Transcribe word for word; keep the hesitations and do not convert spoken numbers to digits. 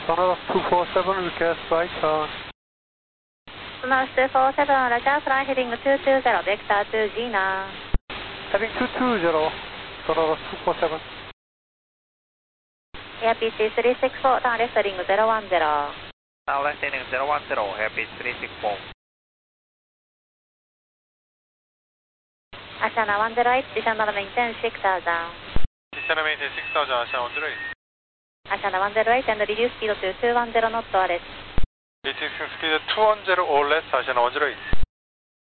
Sonar two four seven, request right turn. Sonar two four seven, Roger, fly heading two two zero, vector two G now. Heading two two zero, Sonar two four seven. Air P C three six four, turn left heading zero one zero. Now left heading zero one zero, Airpiece three six four. Ashana one zero eight, descend on maintain six thousand. Descend and maintain six thousand, Ashana one zero eight. Ashana one zero eight and reduce speed to two one zero knots or less. Reducing speed two one zero or less, Ashana one zero eight.